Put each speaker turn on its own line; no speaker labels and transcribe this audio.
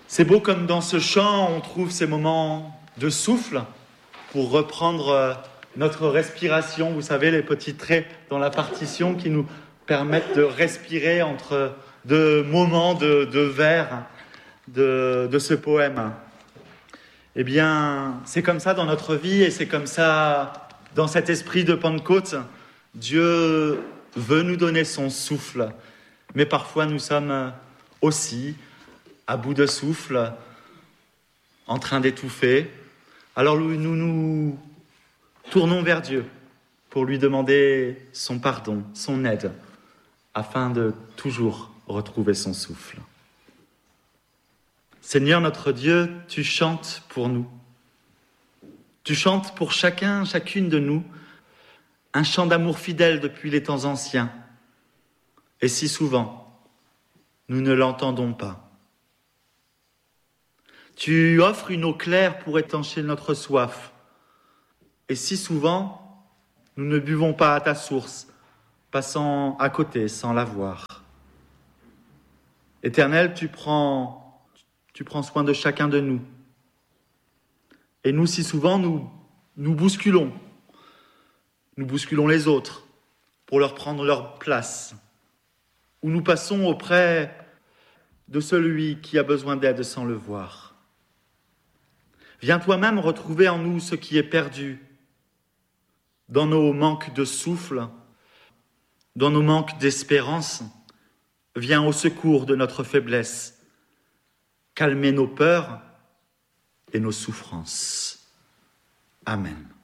C'est beau comme dans ce chant, on trouve ces moments de souffle pour reprendre notre respiration. Vous savez, les petits traits dans la partition qui nous permettent de respirer entre deux moments de vers de ce poème. Eh bien, c'est comme ça dans notre vie et c'est comme ça dans cet esprit de Pentecôte. Dieu veut nous donner son souffle, mais parfois nous sommes aussi à bout de souffle, en train d'étouffer. Alors nous nous tournons vers Dieu pour lui demander son pardon, son aide, afin de toujours retrouver son souffle. Seigneur notre Dieu, tu chantes pour nous. Tu chantes pour chacune de nous, un chant d'amour fidèle depuis les temps anciens. Et si souvent, nous ne l'entendons pas. Tu offres une eau claire pour étancher notre soif. Et si souvent, nous ne buvons pas à ta source, passant à côté sans la voir. Éternel, tu prends soin de chacun de nous. Et nous, si souvent, nous bousculons. Nous bousculons les autres pour leur prendre leur place. Ou nous passons auprès de celui qui a besoin d'aide sans le voir. Viens toi-même retrouver en nous ce qui est perdu, dans nos manques de souffle, dans nos manques d'espérance. Viens au secours de notre faiblesse, calmer nos peurs et nos souffrances. Amen.